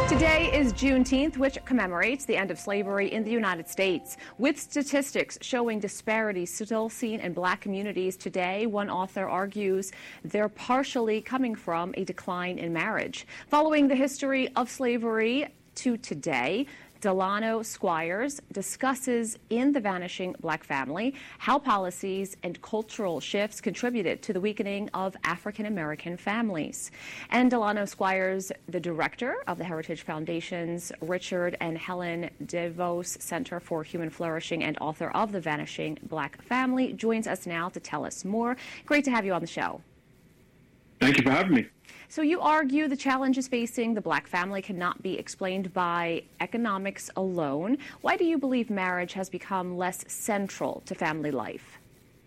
Today is Juneteenth, which commemorates the end of slavery in the United States. With statistics showing disparities still seen in black communities today, one author argues they're partially coming from a decline in marriage. Following the history of slavery to today, Delano Squires discusses in The Vanishing Black Family how policies and cultural shifts contributed to the weakening of African American families. And Delano Squires, the director of the Heritage Foundation's Richard and Helen DeVos Center for Human Flourishing and author of The Vanishing Black Family, joins us now to tell us more. Great to have you on the show. Thank you for having me. So you argue the challenges facing the black family cannot be explained by economics alone. Why do you believe marriage has become less central to family life?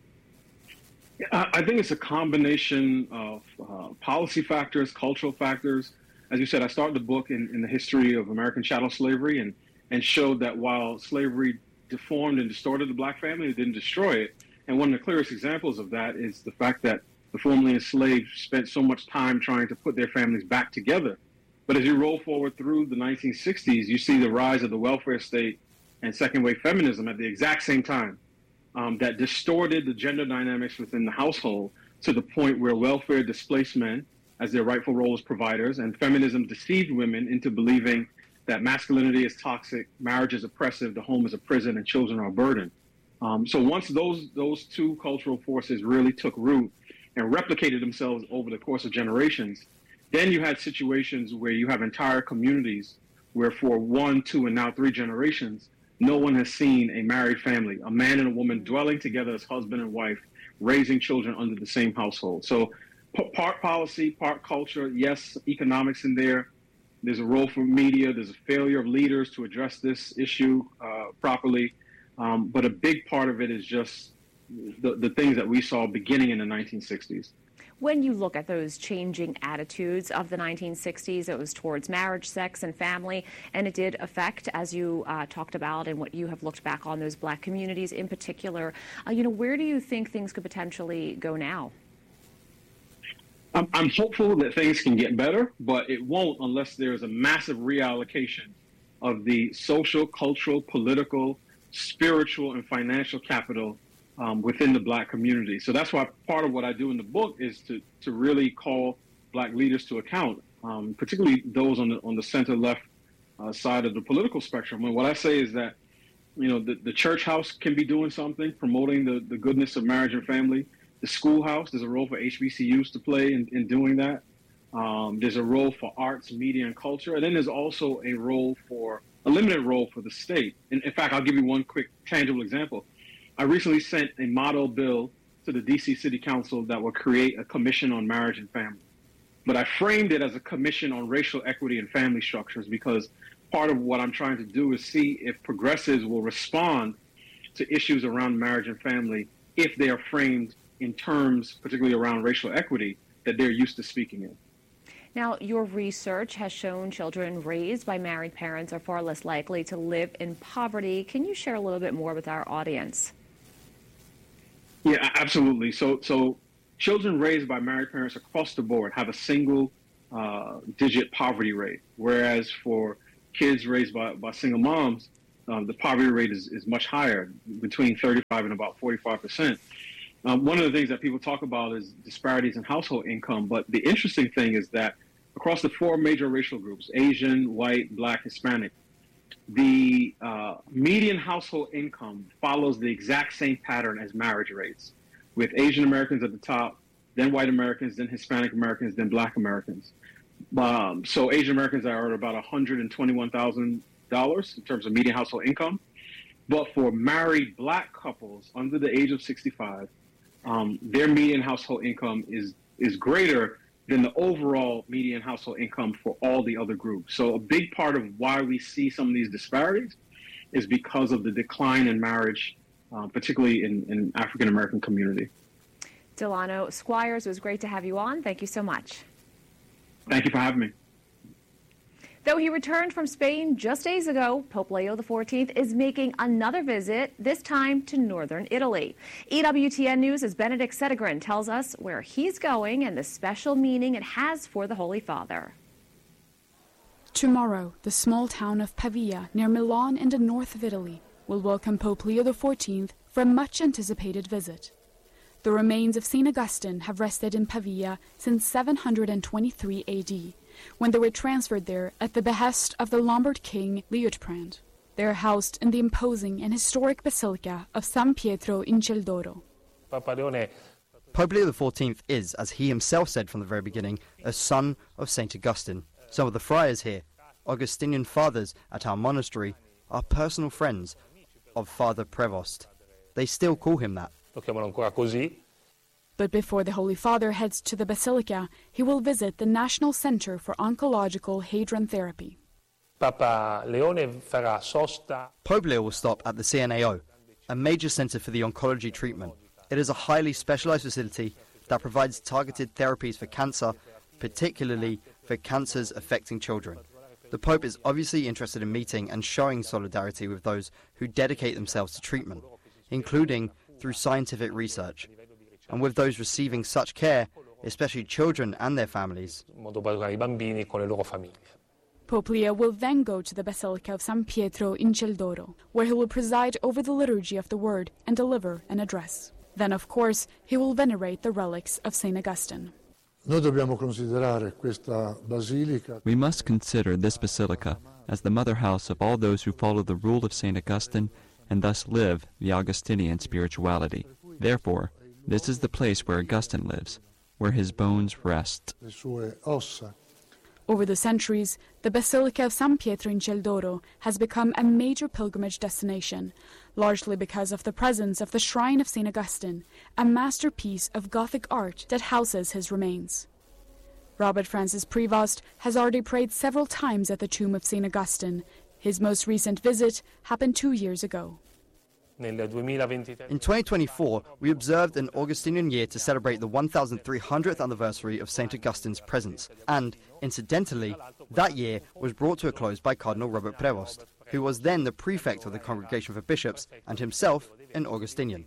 I think it's a combination of policy factors, cultural factors. As you said, I started the book in the history of American chattel slavery and showed that while slavery deformed and distorted the black family, it didn't destroy it. And one of the clearest examples of that is the fact that the formerly enslaved spent so much time trying to put their families back together. But as you roll forward through the 1960s, you see the rise of the welfare state and second-wave feminism at the exact same time that distorted the gender dynamics within the household to the point where welfare displaced men as their rightful role as providers, and feminism deceived women into believing that masculinity is toxic, marriage is oppressive, the home is a prison, and children are a burden. So once those two cultural forces really took root and replicated themselves over the course of generations, then you had situations where you have entire communities where for 1, 2, and now 3 generations, no one has seen a married family, a man and a woman dwelling together as husband and wife, raising children under the same household. So part policy, part culture, yes, economics in there. There's a role for media. There's a failure of leaders to address this issue properly. But a big part of it is just the things that we saw beginning in the 1960s. When you look at those changing attitudes of the 1960s, it was towards marriage, sex, and family, and it did affect, as you talked about and what you have looked back on, those black communities in particular. Where do you think things could potentially go now? I'm hopeful that things can get better, but it won't unless there's a massive reallocation of the social, cultural, political, spiritual, and financial capital within the black community. So that's why part of what I do in the book is to really call black leaders to account, particularly those on the center-left side of the political spectrum. And what I say is that, the church house can be doing something, promoting the goodness of marriage and family. The schoolhouse, there's a role for HBCUs to play in doing that. There's a role for arts, media, and culture. And then there's also a limited role for the state. In fact, I'll give you one quick tangible example. I recently sent a model bill to the D.C. City Council that will create a commission on marriage and family. But I framed it as a commission on racial equity and family structures because part of what I'm trying to do is see if progressives will respond to issues around marriage and family if they are framed in terms, particularly around racial equity, that they're used to speaking in. Now, your research has shown children raised by married parents are far less likely to live in poverty. Can you share a little bit more with our audience? Yeah, absolutely. So children raised by married parents across the board have a single digit poverty rate, whereas for kids raised by single moms, the poverty rate is much higher, between 35 and about 45%. One of the things that people talk about is disparities in household income, but the interesting thing is that across the 4 major racial groups, Asian, white, black, Hispanic, the median household income follows the exact same pattern as marriage rates, with Asian Americans at the top, then white Americans, then Hispanic Americans, then black Americans. So Asian Americans are at about $121,000 in terms of median household income. But for married black couples under the age of 65, their median household income is greater than the overall median household income for all the other groups. So a big part of why we see some of these disparities is because of the decline in marriage, particularly in African-American community. Delano Squires, it was great to have you on. Thank you so much. Thank you for having me. Though he returned from Spain just days ago, Pope Leo XIV is making another visit, this time to northern Italy. EWTN News' Benedict Sedegren tells us where he's going and the special meaning it has for the Holy Father. Tomorrow, the small town of Pavia, near Milan in the north of Italy, will welcome Pope Leo XIV for a much-anticipated visit. The remains of St. Augustine have rested in Pavia since 723 AD, when they were transferred there at the behest of the Lombard king Liutprand. They are housed in the imposing and historic Basilica of San Pietro in Celdoro. Pope Leo XIV is, as he himself said from the very beginning, a son of St. Augustine. Some of the friars here, Augustinian fathers at our monastery, are personal friends of Father Prevost. They still call him that. But before the Holy Father heads to the Basilica, he will visit the National Center for Oncological Hadron Therapy. Pope Leo will stop at the CNAO, a major center for the oncology treatment. It is a highly specialized facility that provides targeted therapies for cancer, particularly for cancers affecting children. The Pope is obviously interested in meeting and showing solidarity with those who dedicate themselves to treatment, including through scientific research, and with those receiving such care, especially children and their families. Pope Leo will then go to the Basilica of San Pietro in Celdoro, where he will preside over the liturgy of the Word and deliver an address. Then, of course, he will venerate the relics of St. Augustine. We must consider this basilica as the mother house of all those who follow the rule of St. Augustine and thus live the Augustinian spirituality. Therefore, this is the place where Augustine lives, where his bones rest. Over the centuries, the Basilica of San Pietro in Celdoro has become a major pilgrimage destination, largely because of the presence of the Shrine of St. Augustine, a masterpiece of Gothic art that houses his remains. Robert Francis Prevost has already prayed several times at the tomb of St. Augustine. His most recent visit happened 2 years ago. In 2024, we observed an Augustinian year to celebrate the 1,300th anniversary of St. Augustine's presence, and, incidentally, that year was brought to a close by Cardinal Robert Prevost, who was then the prefect of the Congregation for Bishops and himself an Augustinian.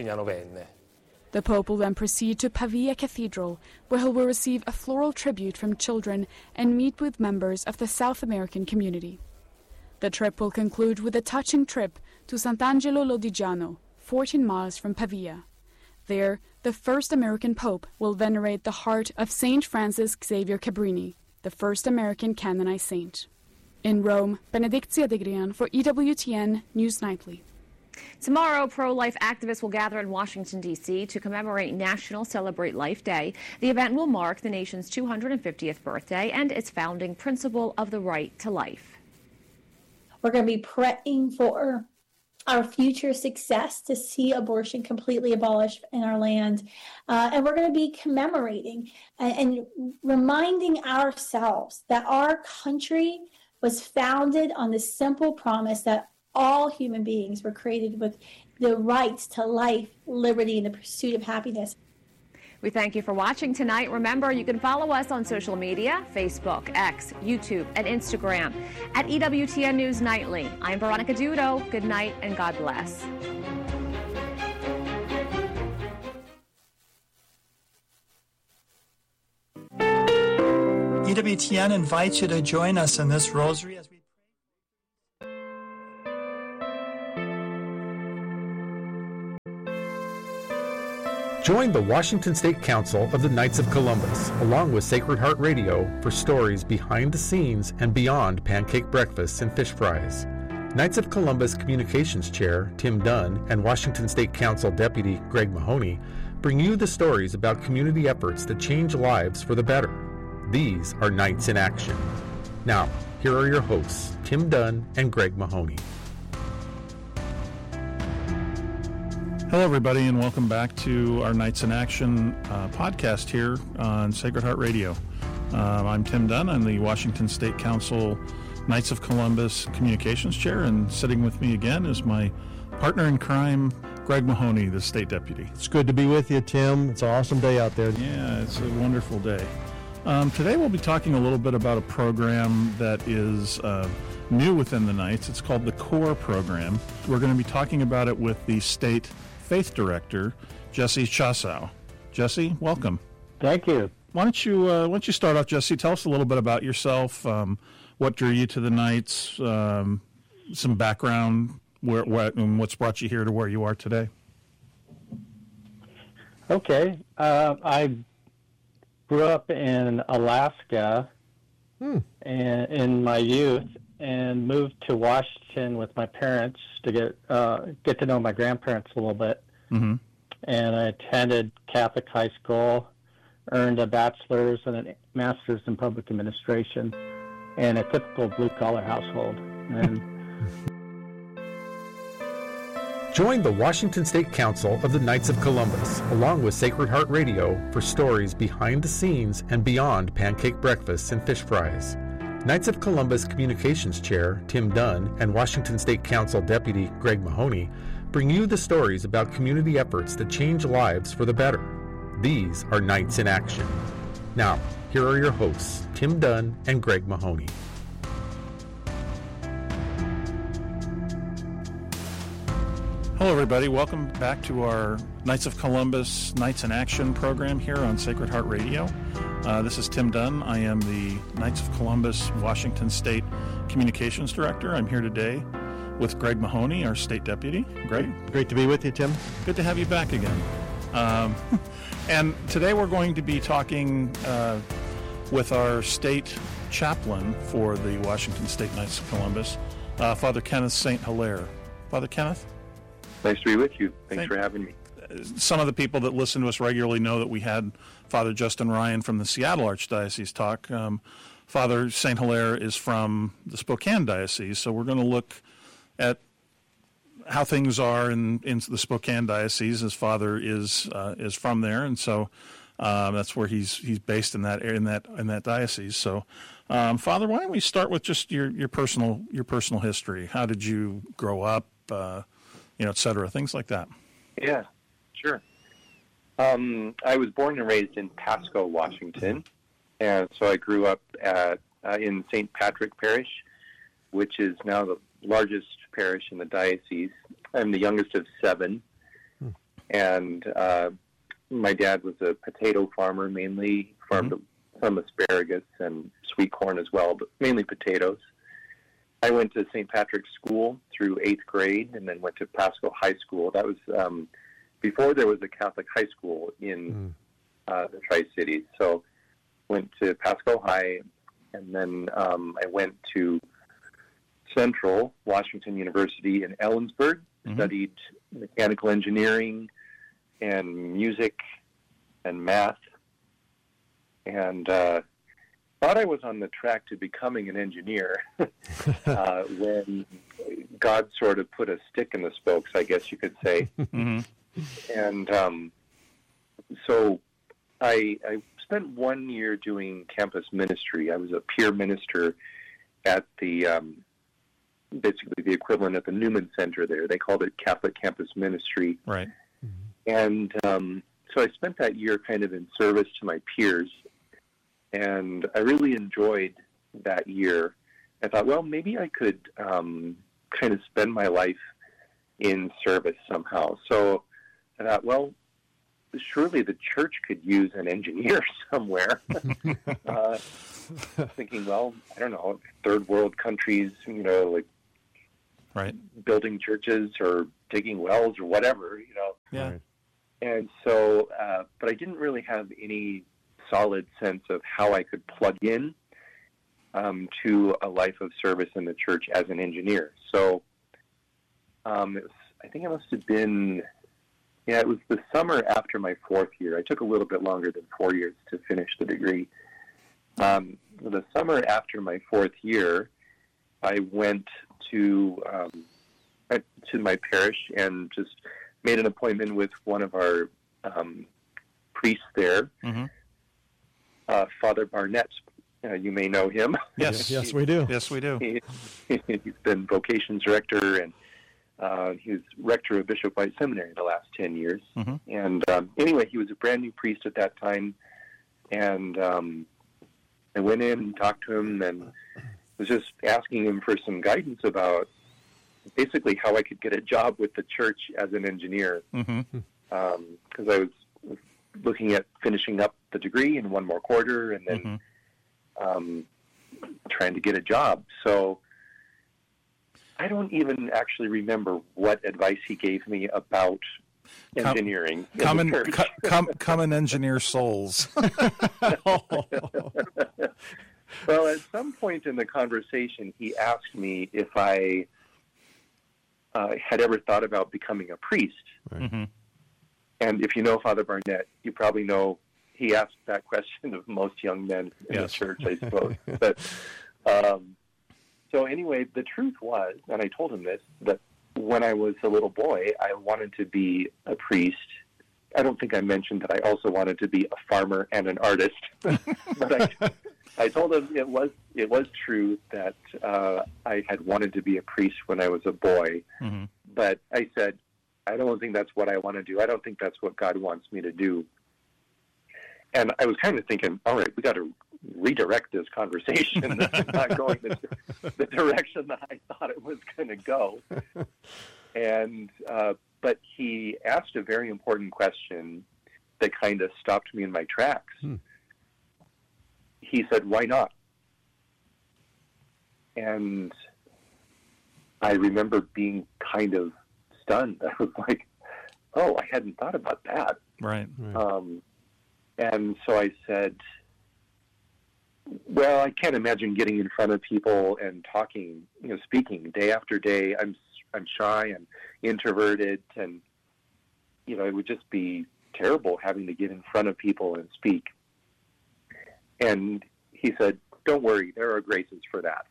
The Pope will then proceed to Pavia Cathedral, where he will receive a floral tribute from children and meet with members of the South American community. The trip will conclude with a touching trip to Sant'Angelo Lodigiano, 14 miles from Pavia. There, the first American Pope will venerate the heart of Saint Francis Xavier Cabrini, the first American canonized saint. In Rome, Benedictia de Grian for EWTN News Nightly. Tomorrow, pro-life activists will gather in Washington, D.C. to commemorate National Celebrate Life Day. The event will mark the nation's 250th birthday and its founding principle of the right to life. We're going to be praying for our future success to see abortion completely abolished in our land. And we're going to be commemorating and reminding ourselves that our country was founded on the simple promise that all human beings were created with the rights to life, liberty, and the pursuit of happiness. We thank you for watching tonight. Remember, you can follow us on social media, Facebook, X, YouTube, and Instagram at EWTN News Nightly. I'm Veronica Dudo. Good night and God bless. EWTN invites you to join us in this rosary as we Join the Washington State Council of the Knights of Columbus, along with Sacred Heart Radio, for stories behind the scenes and beyond pancake breakfasts and fish fries. Knights of Columbus Communications Chair Tim Dunn and Washington State Council Deputy Greg Mahoney bring you the stories about community efforts that change lives for the better. These are Knights in Action. Now, here are your hosts, Tim Dunn and Greg Mahoney. Hello, everybody, and welcome back to our Knights in Action podcast here on Sacred Heart Radio. I'm Tim Dunn. I'm the Washington State Council Knights of Columbus Communications Chair, and sitting with me again is my partner in crime, Greg Mahoney, the State Deputy. It's good to be with you, Tim. It's an awesome day out there. Yeah, it's a wonderful day. Today we'll be talking a little bit about a program that is new within the Knights. It's called the CORE program. We're going to be talking about it with the State Faith Director, Jesse Chassow. Jesse, welcome. Thank you. Why don't you start off, Jesse? Tell us a little bit about yourself. What drew you to the Knights? Some background, what's brought you here to where you are today. Okay, I grew up in Alaska in my youth, and moved to Washington with my parents to get to know my grandparents a little bit. Mm-hmm. And I attended Catholic high school, earned a bachelor's and a master's in public administration, in a typical blue-collar household. And join the Washington State Council of the Knights of Columbus, along with Sacred Heart Radio, for stories behind the scenes and beyond pancake breakfasts and fish fries. Knights of Columbus Communications Chair Tim Dunn and Washington State Council Deputy Greg Mahoney bring you the stories about community efforts that change lives for the better. These are Knights in Action. Now, here are your hosts, Tim Dunn and Greg Mahoney. Hello, everybody. Welcome back to our Knights of Columbus Knights in Action program here on Sacred Heart Radio. This is Tim Dunn. I am the Knights of Columbus Washington State Communications Director. I'm here today with Greg Mahoney, our State Deputy. Greg? Great to be with you, Tim. Good to have you back again. And today we're going to be talking with our state chaplain for the Washington State Knights of Columbus, Father Kenneth St. Hilaire. Father Kenneth? Nice to be with you. Thanks for having me. Some of the people that listen to us regularly know that we had Father Justin Ryan from the Seattle Archdiocese talk. Father St. Hilaire is from the Spokane Diocese, so we're going to look at how things are in the Spokane Diocese. His father is from there, and so that's where he's based in that diocese. So, Father, why don't we start with just your personal history? How did you grow up? Et cetera, things like that. Yeah, sure. I was born and raised in Pasco, Washington, and so I grew up in St. Patrick Parish, which is now the largest parish in the diocese. I'm the youngest of 7, and my dad was a potato farmer, mainly farmed some asparagus and sweet corn as well, but mainly potatoes. I went to St. Patrick's School through 8th grade and then went to Pasco High School. That was before there was a Catholic high school in the Tri-Cities. So went to Pasco High, and then I went to Central Washington University in Ellensburg, studied mechanical engineering and music and math, and thought I was on the track to becoming an engineer when God sort of put a stick in the spokes, I guess you could say. And so I spent 1 year doing campus ministry. I was a peer minister at the basically the equivalent at the Newman Center there. They called it Catholic Campus Ministry. Right. And so I spent that year kind of in service to my peers. And I really enjoyed that year. I thought, well, maybe I could kind of spend my life in service somehow. So I thought, well, surely the church could use an engineer somewhere. Thinking, well, I don't know, third world countries, like building churches or digging wells or whatever, Yeah. Right. And so, but I didn't really have any solid sense of how I could plug in to a life of service in the church as an engineer. So I think it must have been, it was the summer after my 4th year. I took a little bit longer than 4 years to finish the degree. The summer after my 4th year, I went to my parish and just made an appointment with one of our priests there. Father Barnett, you may know him. Yes, yes, we do. Yes, we do. He's been vocations director, and he was rector of Bishop White Seminary the last 10 years. And anyway, he was a brand new priest at that time, and I went in and talked to him and was just asking him for some guidance about basically how I could get a job with the church as an engineer, because I was looking at finishing up the degree in one more quarter, and then trying to get a job. So I don't even actually remember what advice he gave me about engineering. Come and engineer souls. Well, at some point in the conversation, he asked me if I had ever thought about becoming a priest. Right. And if you know Father Barnett, you probably know he asked that question of most young men in the church, I suppose. But so anyway, the truth was, and I told him this, that when I was a little boy, I wanted to be a priest. I don't think I mentioned that I also wanted to be a farmer and an artist. But I told him it was true that I had wanted to be a priest when I was a boy. Mm-hmm. But I said, I don't think that's what I want to do. I don't think that's what God wants me to do. And I was kind of thinking, all right, we got to redirect this conversation. This is not going the direction that I thought it was going to go. And but he asked a very important question that kind of stopped me in my tracks. He said, "Why not?" And I remember being kind of stunned. I was like, "Oh, I hadn't thought about that." Right. And so I said, "Well, I can't imagine getting in front of people and talking, speaking day after day. I'm shy and introverted, and it would just be terrible having to get in front of people and speak." And he said, "Don't worry, there are graces for that."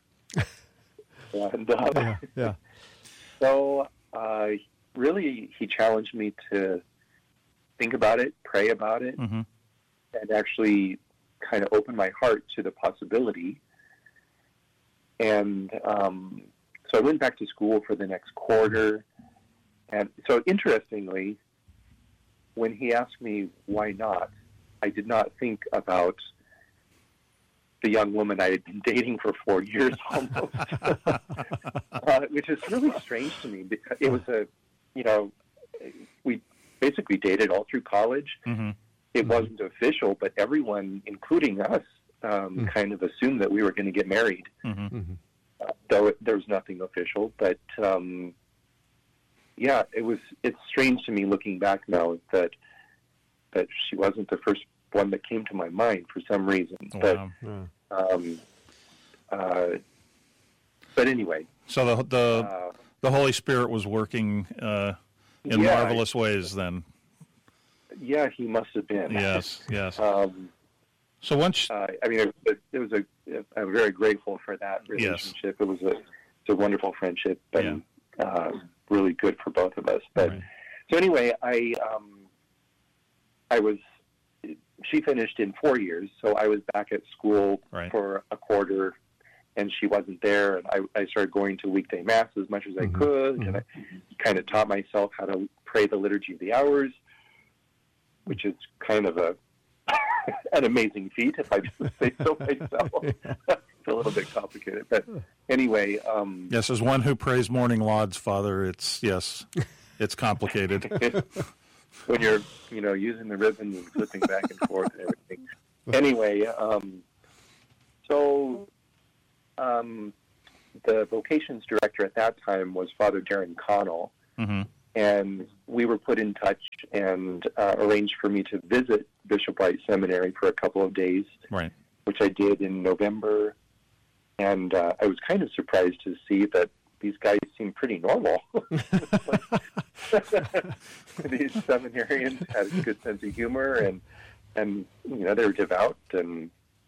And so really, he challenged me to think about it, pray about it, and actually kind of open my heart to the possibility. And so I went back to school for the next quarter. And so interestingly, when he asked me why not, I did not think about the young woman I had been dating for 4 years almost, which is really strange to me. Because it was we basically dated all through college. It wasn't official, but everyone, including us, kind of assumed that we were going to get married, though there was nothing official. But it's strange to me looking back now that she wasn't the first one that came to my mind for some reason. Wow. But anyway. So the Holy Spirit was working in marvelous ways then. Yeah, he must have been. Yes. So once, I'm very grateful for that relationship. Yes. It's a wonderful friendship, and really good for both of us. But so anyway, she finished in 4 years, so I was back at school for a quarter, and she wasn't there. And I started going to weekday mass as much as I could, and I kind of taught myself how to pray the Liturgy of the Hours, which is kind of an amazing feat, if I just say so myself. It's a little bit complicated, but anyway. Yes, as one who prays morning lauds, Father, it's complicated. When you're, using the ribbons and flipping back and forth and everything. Anyway, so the vocations director at that time was Father Darren Connell. And we were put in touch and arranged for me to visit Bishop White Seminary for a couple of days, which I did in November. And I was kind of surprised to see that these guys seem pretty normal. These seminarians had a good sense of humor, and they were devout, and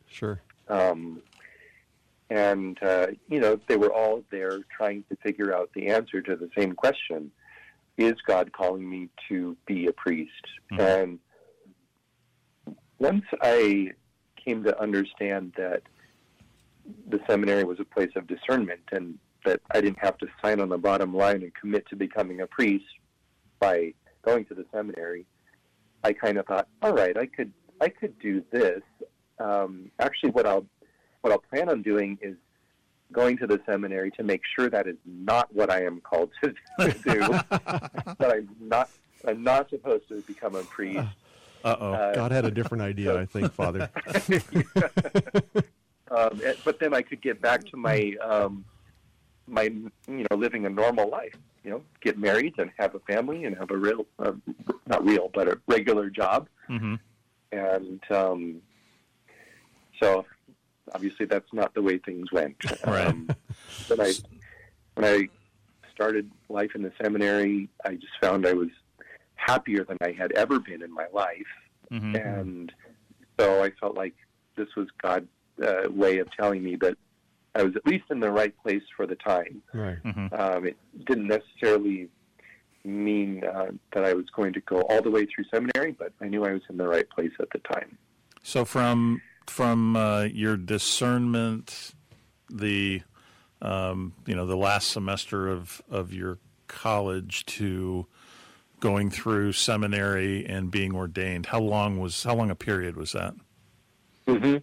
they were all there trying to figure out the answer to the same question: is God calling me to be a priest? And once I came to understand that the seminary was a place of discernment, and that I didn't have to sign on the bottom line and commit to becoming a priest by going to the seminary, I kind of thought, all right, I could do this. Actually, what I'll plan on doing is going to the seminary to make sure that is not what I am called to do. That I'm not supposed to become a priest. God had a different idea, I think, Father. But then I could get back to my living a normal life. Get married and have a family and have a regular job. Mm-hmm. And so obviously that's not the way things went. Right. But when I started life in the seminary, I just found I was happier than I had ever been in my life. Mm-hmm. And so I felt like this was God's way of telling me that I was at least in the right place for the time. Right. Mm-hmm. It didn't necessarily mean that I was going to go all the way through seminary, but I knew I was in the right place at the time. So from your discernment, the last semester of your college to going through seminary and being ordained, how long a period was that? Mm-hmm.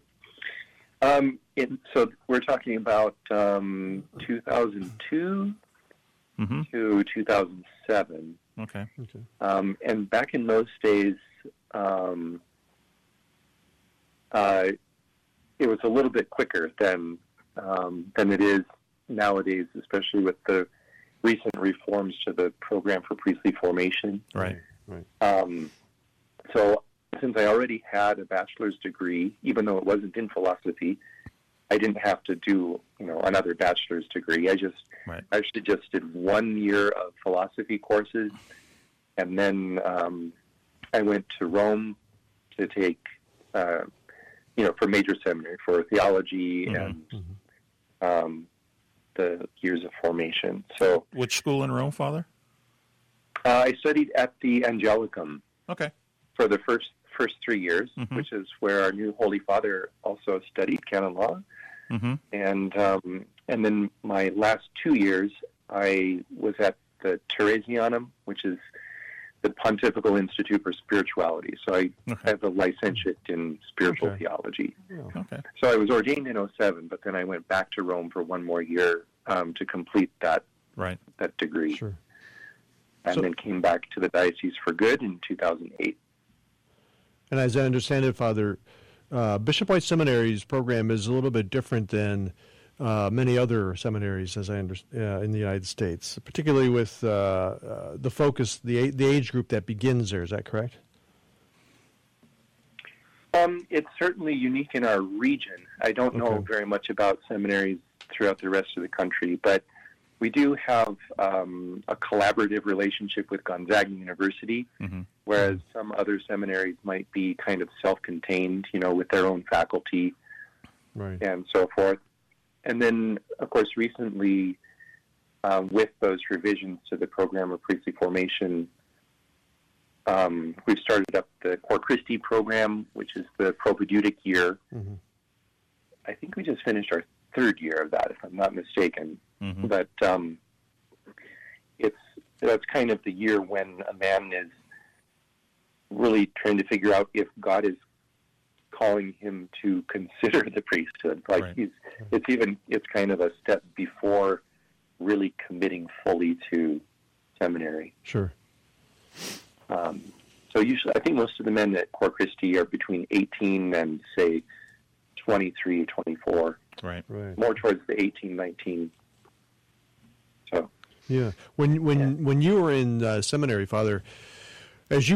So we're talking about 2002 mm-hmm. to 2007. Okay. And back in those days, it was a little bit quicker than it is nowadays, especially with the recent reforms to the program for priestly formation. Right. So since I already had a bachelor's degree, even though it wasn't in philosophy, I didn't have to do another bachelor's degree. I actually just did 1 year of philosophy courses, and then I went to Rome to take for major seminary for theology mm-hmm. and the years of formation. So, which school in Rome, Father? I studied at the Angelicum. Okay. For the first 3 years, mm-hmm. which is where our new Holy Father also studied canon law. Mm-hmm. And then my last 2 years, I was at the Theresianum, which is the Pontifical Institute for Spirituality. So I have a licentiate in spiritual theology. Okay. So I was ordained in 2007, but then I went back to Rome for 1 more year to complete that degree. Sure. And then came back to the diocese for good in 2008. And as I understand it, Father, Bishop White Seminary's program is a little bit different than many other seminaries, as I understand, in the United States, particularly with the focus, the age group that begins there. Is that correct? It's certainly unique in our region. I don't know very much about seminaries throughout the rest of the country, but we do have a collaborative relationship with Gonzaga University, mm-hmm. whereas some other seminaries might be kind of self-contained, with their own faculty and so forth. And then, of course, recently, with those revisions to the program of priestly formation, we've started up the Cor Christi program, which is the propedeutic year. Mm-hmm. I think we just finished our 3rd year of that, if I'm not mistaken. Mm-hmm. But that's kind of the year when a man is really trying to figure out if God is calling him to consider the priesthood. It's kind of a step before really committing fully to seminary. Sure. So usually, I think most of the men at Cor Christi are between 18 and say 23, 24. Right. More towards the 18, 19. So. Yeah. When you were in seminary, Father, as you